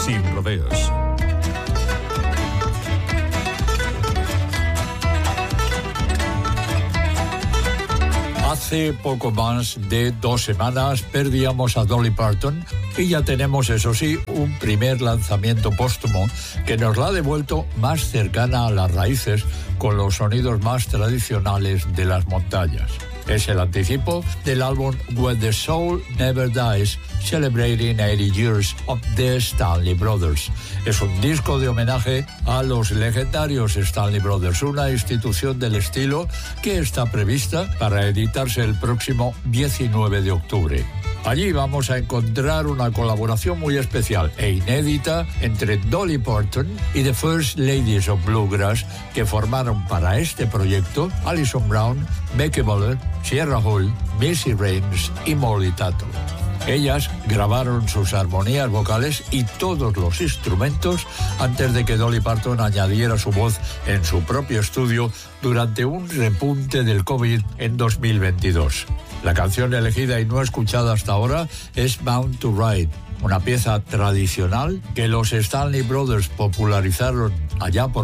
Sin rodeos. Hace poco más de 2 semanas perdíamos a Dolly Parton y ya tenemos, eso sí, un primer lanzamiento póstumo que nos la ha devuelto más cercana a las raíces con los sonidos más tradicionales de las montañas. Es el anticipo del álbum When the Soul Never Dies, Celebrating 80 Years of the Stanley Brothers. Es un disco de homenaje a los legendarios Stanley Brothers, una institución del estilo que está prevista para editarse el próximo 19 de octubre. Allí vamos a encontrar una colaboración muy especial e inédita entre Dolly Parton y The First Ladies of Bluegrass, que formaron para este proyecto Alison Brown, Becky Buller, Sierra Hull, Missy Raines y Molly Tuttle. Ellas grabaron sus armonías vocales y todos los instrumentos antes de que Dolly Parton añadiera su voz en su propio estudio durante un repunte del COVID en 2022. La canción elegida y no escuchada hasta ahora es Bound to Ride, una pieza tradicional que los Stanley Brothers popularizaron allá por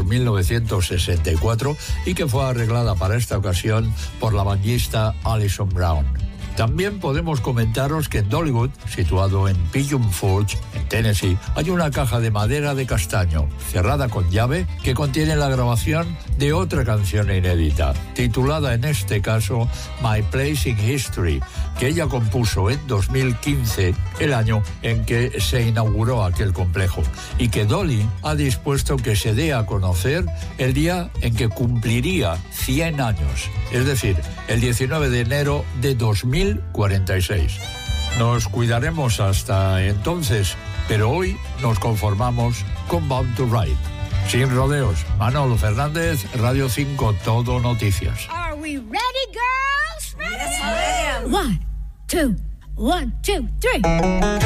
1964 y que fue arreglada para esta ocasión por la banjista Alison Brown. También podemos comentaros que en Dollywood, situado en Pigeon Forge, en Tennessee, hay una caja de madera de castaño, cerrada con llave, que contiene la grabación de otra canción inédita, titulada en este caso My Place in History, que ella compuso en 2015, el año en que se inauguró aquel complejo, y que Dolly ha dispuesto que se dé a conocer el día en que cumpliría 100 años, es decir, el 19 de enero de 2046. Nos cuidaremos hasta entonces, pero hoy nos conformamos con Bound to Ride. Sin rodeos, Manolo Fernández, Radio 5, Todo Noticias. Are we ready, girls? Yes, ma'am. 1, 2, 1, 2, 3.